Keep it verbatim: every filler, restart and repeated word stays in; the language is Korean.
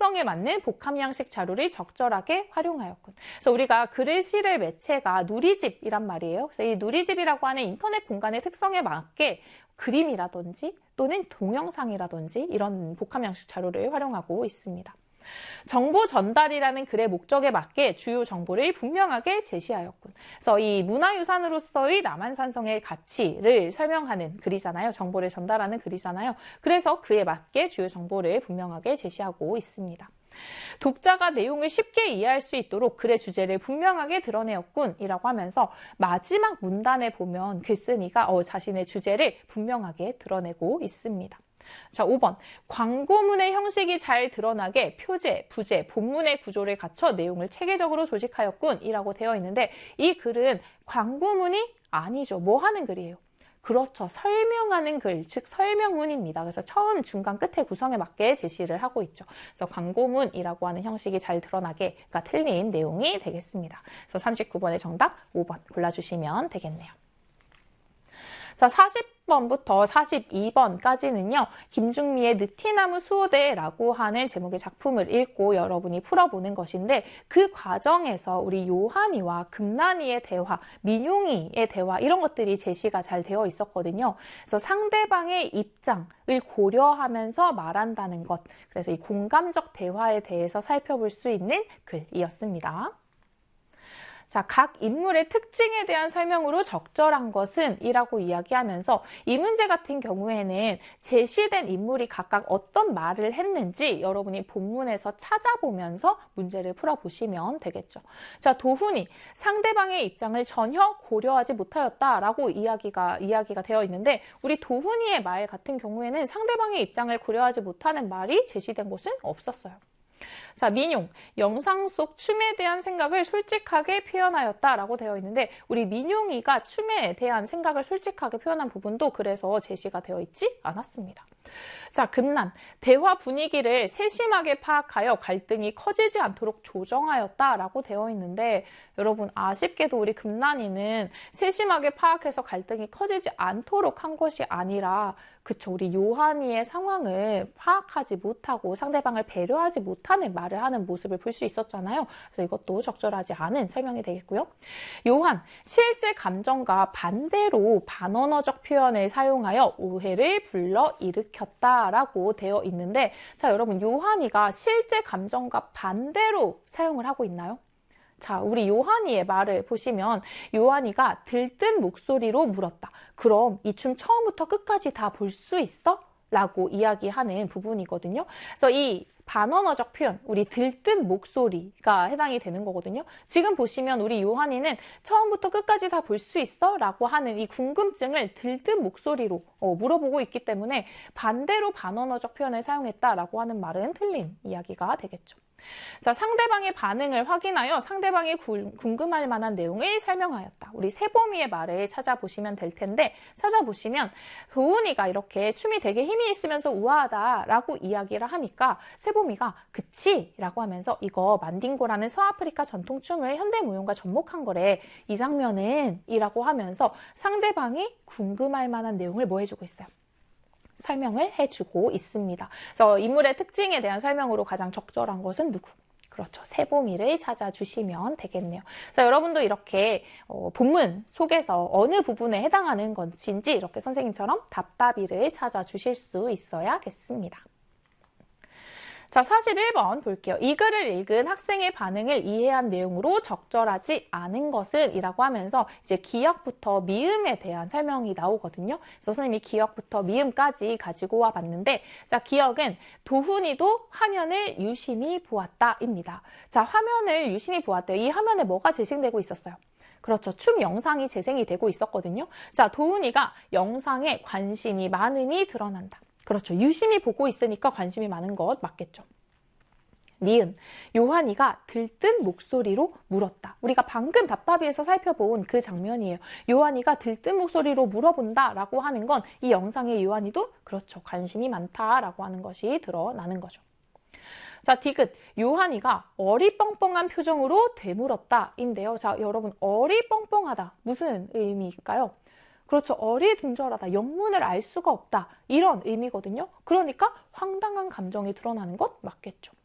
특성에 맞는 복합 양식 자료를 적절하게 활용하였군. 그래서 우리가 글을 실을 매체가 누리집이란 말이에요. 그래서 이 누리집이라고 하는 인터넷 공간의 특성에 맞게 그림이라든지 또는 동영상이라든지 이런 복합 양식 자료를 활용하고 있습니다. 정보 전달이라는 글의 목적에 맞게 주요 정보를 분명하게 제시하였군. 그래서 이 문화유산으로서의 남한산성의 가치를 설명하는 글이잖아요. 정보를 전달하는 글이잖아요. 그래서 그에 맞게 주요 정보를 분명하게 제시하고 있습니다. 독자가 내용을 쉽게 이해할 수 있도록 글의 주제를 분명하게 드러내었군 이라고 하면서 마지막 문단에 보면 글쓴이가 어, 자신의 주제를 분명하게 드러내고 있습니다. 자, 오 번. 광고문의 형식이 잘 드러나게 표제, 부제, 본문의 구조를 갖춰 내용을 체계적으로 조직하였군 이라고 되어 있는데 이 글은 광고문이 아니죠. 뭐 하는 글이에요? 그렇죠. 설명하는 글, 즉 설명문입니다. 그래서 처음, 중간, 끝의 구성에 맞게 제시를 하고 있죠. 그래서 광고문이라고 하는 형식이 잘 드러나게가 틀린 내용이 되겠습니다. 그래서 삼십구 번의 정답 오 번 골라주시면 되겠네요. 자, 사십 번부터 사십이 번까지는요. 김중미의 느티나무 수호대라고 하는 제목의 작품을 읽고 여러분이 풀어보는 것인데 그 과정에서 우리 요한이와 금란이의 대화, 민용이의 대화 이런 것들이 제시가 잘 되어 있었거든요. 그래서 상대방의 입장을 고려하면서 말한다는 것. 그래서 이 공감적 대화에 대해서 살펴볼 수 있는 글이었습니다. 자, 각 인물의 특징에 대한 설명으로 적절한 것은 이라고 이야기하면서 이 문제 같은 경우에는 제시된 인물이 각각 어떤 말을 했는지 여러분이 본문에서 찾아보면서 문제를 풀어보시면 되겠죠. 자, 도훈이 상대방의 입장을 전혀 고려하지 못하였다라고 이야기가, 이야기가 되어 있는데 우리 도훈이의 말 같은 경우에는 상대방의 입장을 고려하지 못하는 말이 제시된 곳은 없었어요. 자, 민용, 영상 속 춤에 대한 생각을 솔직하게 표현하였다라고 되어 있는데 우리 민용이가 춤에 대한 생각을 솔직하게 표현한 부분도 그래서 제시가 되어 있지 않았습니다. 자, 금란, 대화 분위기를 세심하게 파악하여 갈등이 커지지 않도록 조정하였다라고 되어 있는데 여러분 아쉽게도 우리 금란이는 세심하게 파악해서 갈등이 커지지 않도록 한 것이 아니라 그쵸, 우리 요한이의 상황을 파악하지 못하고 상대방을 배려하지 못하는 말을 하는 모습을 볼 수 있었잖아요. 그래서 이것도 적절하지 않은 설명이 되겠고요. 요한, 실제 감정과 반대로 반언어적 표현을 사용하여 오해를 불러일으켰다라고 되어 있는데 자, 여러분 요한이가 실제 감정과 반대로 사용을 하고 있나요? 자, 우리 요한이의 말을 보시면 요한이가 들뜬 목소리로 물었다. 그럼 이 춤 처음부터 끝까지 다 볼 수 있어? 라고 이야기하는 부분이거든요. 그래서 이 반언어적 표현, 우리 들뜬 목소리가 해당이 되는 거거든요. 지금 보시면 우리 요한이는 처음부터 끝까지 다 볼 수 있어? 라고 하는 이 궁금증을 들뜬 목소리로 어, 물어보고 있기 때문에 반대로 반언어적 표현을 사용했다라고 하는 말은 틀린 이야기가 되겠죠. 자, 상대방의 반응을 확인하여 상대방이 구, 궁금할 만한 내용을 설명하였다. 우리 세봄이의 말을 찾아보시면 될 텐데 찾아보시면 도훈이가 이렇게 춤이 되게 힘이 있으면서 우아하다라고 이야기를 하니까 세봄이가 그치? 라고 하면서 이거 만딩고라는 서아프리카 전통춤을 현대무용과 접목한 거래. 이 장면은 이라고 하면서 상대방이 궁금할 만한 내용을 뭐 해주고 있어요? 설명을 해주고 있습니다. 그래서 인물의 특징에 대한 설명으로 가장 적절한 것은 누구? 그렇죠. 세봄이를 찾아주시면 되겠네요. 자, 여러분도 이렇게 어, 본문 속에서 어느 부분에 해당하는 것인지 이렇게 선생님처럼 답답이를 찾아주실 수 있어야겠습니다. 자, 사십일 번 볼게요. 이 글을 읽은 학생의 반응을 이해한 내용으로 적절하지 않은 것은 이라고 하면서 이제 기역부터 미음에 대한 설명이 나오거든요. 그래서 선생님이 기역부터 미음까지 가지고 와 봤는데 자, 기역은 도훈이도 화면을 유심히 보았다입니다. 자, 화면을 유심히 보았대요. 이 화면에 뭐가 재생되고 있었어요? 그렇죠. 춤 영상이 재생이 되고 있었거든요. 자, 도훈이가 영상에 관심이 많음이 드러난다. 그렇죠. 유심히 보고 있으니까 관심이 많은 것 맞겠죠. 니은, 요한이가 들뜬 목소리로 물었다. 우리가 방금 답답이에서 살펴본 그 장면이에요. 요한이가 들뜬 목소리로 물어본다라고 하는 건 이 영상에 요한이도 그렇죠. 관심이 많다라고 하는 것이 드러나는 거죠. 자, 디귿, 요한이가 어리뻥뻥한 표정으로 되물었다 인데요. 자, 여러분 어리뻥뻥하다 무슨 의미일까요? 그렇죠. 어리둥절하다, 영문을 알 수가 없다 이런 의미거든요. 그러니까 황당한 감정이 드러나는 것 맞겠죠.